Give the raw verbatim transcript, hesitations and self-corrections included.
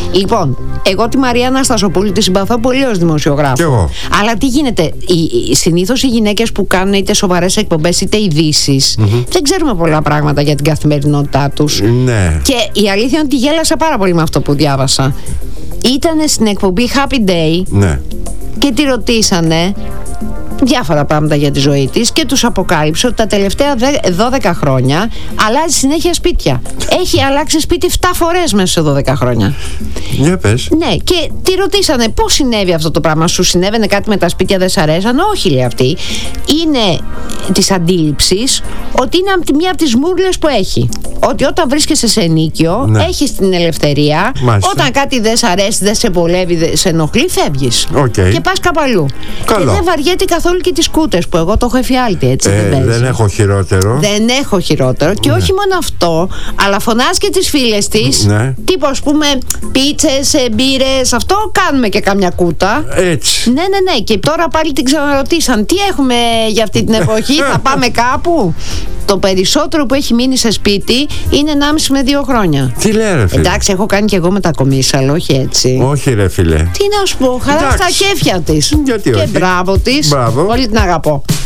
Λοιπόν, εγώ τη Μαρία Αναστασοπούλου τη συμπαθώ πολύ ως δημοσιογράφο. Κι εγώ. Αλλά τι γίνεται, συνήθως οι γυναίκες που κάνουν είτε σοβαρές εκπομπές είτε ειδήσεις, mm-hmm. δεν ξέρουμε πολλά πράγματα για την καθημερινότητά τους. Ναι. Και η αλήθεια είναι ότι γέλασα πάρα πολύ με αυτό που διάβασα. Ήτανε στην εκπομπή Happy Day, ναι. και τη ρωτήσανε διάφορα πράγματα για τη ζωή της και τους αποκάλυψε ότι τα τελευταία δώδεκα χρόνια αλλάζει συνέχεια σπίτια. Έχει αλλάξει σπίτι επτά φορές μέσα σε δώδεκα χρόνια. Για πες. Ναι, και τη ρωτήσανε πώς συνέβη αυτό το πράγμα. Σου συνέβαινε κάτι με τα σπίτια, δεν σ' αρέσαν? Όχι, λέει αυτή. Είναι της αντίληψης ότι είναι μία από τις μούρλες που έχει. Ότι όταν βρίσκεσαι σε ενοίκιο, ναι. έχεις την ελευθερία. Μάλιστα. Όταν κάτι δεν σ' αρέσει, δεν σε βολεύει, δεν σε ενοχλεί, φεύγεις. Okay. Και πας κάπου αλλού. Καλό. Και δεν βαριέται καθόλου και τις κούτες που εγώ το έχω εφιάλτη, έτσι. Ε, δεν, δεν έχω χειρότερο. Δεν έχω χειρότερο. Και ναι. όχι μόνο αυτό, αλλά φωνάζει και τις φίλες της. Ναι. Τύπου, ας πούμε, πίτσες, μπύρες, αυτό κάνουμε και καμιά κούτα. Έτσι. Ναι, ναι, ναι. Και τώρα πάλι την ξαναρωτήσαν, τι έχουμε για αυτή την εποχή, θα πάμε κάπου? Το περισσότερο που έχει μείνει σε σπίτι είναι ενάμιση με δύο χρόνια. Τι λέει, ρε φίλε? Εντάξει, έχω κάνει και εγώ μετακομίσεις, αλλά όχι έτσι. Όχι, ρε φίλε. Τι να σου πω, χαρά στα κέφια της. Γιατί και όχι. μπράβο της. Μπράβο. Πολύ την αγαπώ.